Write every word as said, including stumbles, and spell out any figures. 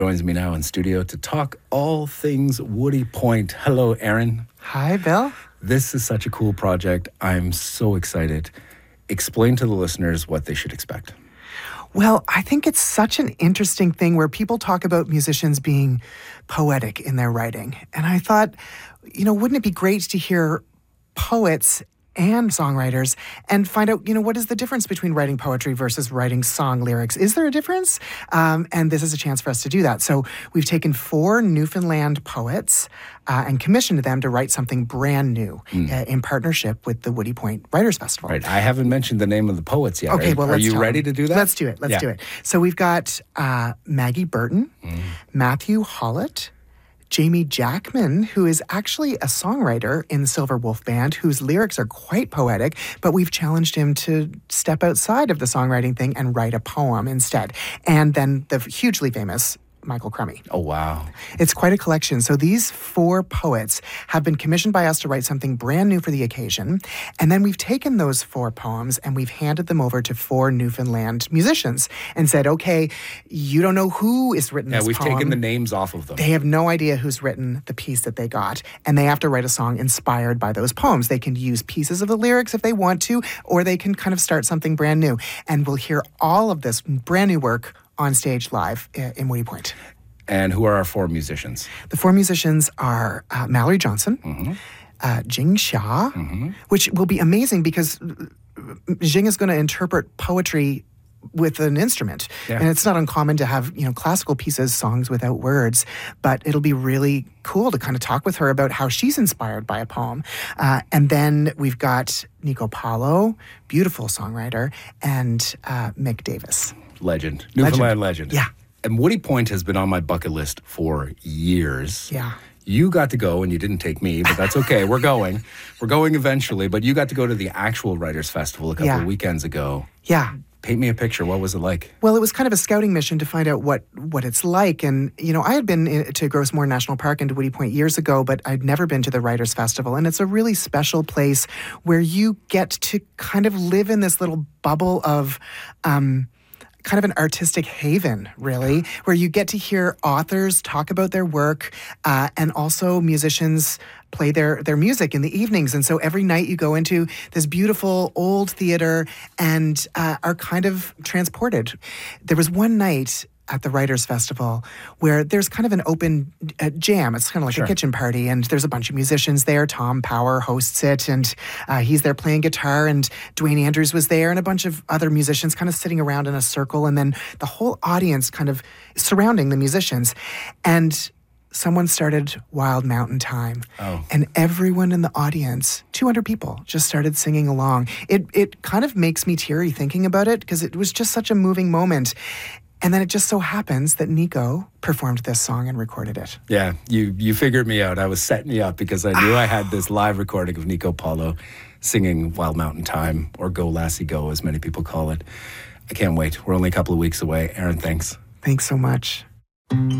Joins me now in studio to talk all things Woody Point. Hello, Erin. Hi, Bill. This is such a cool project. I'm so excited. Explain to the listeners what they should expect. Well, I think it's such an interesting thing where people talk about musicians being poetic in their writing. And I thought, you know, wouldn't it be great to hear poets and songwriters and find out, you know, what is the difference between writing poetry versus writing song lyrics? Is there a difference? Um, and this is a chance for us to do that. So we've taken four Newfoundland poets uh, and commissioned them to write something brand new mm. uh, in partnership with the Woody Point Writers Festival. Right. I haven't mentioned the name of the poets yet. Okay, are, well, are let's you tell ready them. to do that? Let's do it. Let's yeah. do it. So we've got uh, Maggie Burton, mm. Matthew Hollett, Jamie Jackman, who is actually a songwriter in the Silver Wolf Band, whose lyrics are quite poetic, but we've challenged him to step outside of the songwriting thing and write a poem instead. And then the hugely famous Michael Crummy. Oh, wow. It's quite a collection. So these four poets have been commissioned by us to write something brand new for the occasion. And then we've taken those four poems and we've handed them over to four Newfoundland musicians and said, okay, you don't know who is written yeah, this we've poem. taken the names off of them. They have no idea who's written the piece that they got. And they have to write a song inspired by those poems. They can use pieces of the lyrics if they want to, or they can kind of start something brand new. And we'll hear all of this brand new work on stage live in Woody Point. And who are our four musicians? The four musicians are uh, Mallory Johnson, mm-hmm. uh, Jing Xia, mm-hmm. which will be amazing because Jing is going to interpret poetry with an instrument. Yeah. And it's not uncommon to have, you know, classical pieces, songs without words, but it'll be really cool to kind of talk with her about how she's inspired by a poem. Uh, and then we've got Nico Paulo, beautiful songwriter, and uh, Mick Davis. Legend. Newfoundland legend. legend. Yeah. And Woody Point has been on my bucket list for years. Yeah. You got to go, and you didn't take me, but that's okay. We're going. We're going eventually, but you got to go to the actual Writers' Festival a couple yeah. of weekends ago. Yeah. Paint me a picture. What was it like? Well, it was kind of a scouting mission to find out what, what it's like. And, you know, I had been in, to Grossmore National Park and to Woody Point years ago, but I'd never been to the Writers' Festival. And it's a really special place where you get to kind of live in this little bubble of um, kind of an artistic haven, really, where you get to hear authors talk about their work uh, and also musicians play their, their music in the evenings. And so every night you go into this beautiful old theater and uh, are kind of transported. There was one night at the Writers' Festival where there's kind of an open uh, jam. It's kind of like sure. a kitchen party, and there's a bunch of musicians there. Tom Power hosts it, and uh, he's there playing guitar, and Dwayne Andrews was there, and a bunch of other musicians kind of sitting around in a circle, and then the whole audience kind of surrounding the musicians. And someone started Wild Mountain Time. Oh. And everyone in the audience, two hundred people, just started singing along. It it kind of makes me teary thinking about it because it was just such a moving moment. And then it just so happens that Nico performed this song and recorded it. Yeah, you you figured me out. I was setting you up because I knew I had this live recording of Nico Paulo singing Wild Mountain Time, or Go Lassie Go, as many people call it. I can't wait. We're only a couple of weeks away. Erin, thanks. Thanks so much.